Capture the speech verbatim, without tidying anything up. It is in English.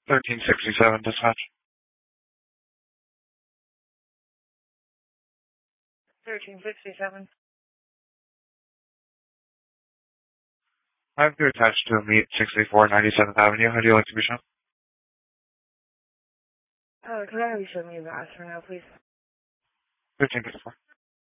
thirteen sixty-seven, dispatch. thirteen sixty-seven. I have you attached to a meet sixty-four ninety-seventh Avenue. How do you like to be shown? Uh, could I have you show me the address right now, please? thirteen fifty-four.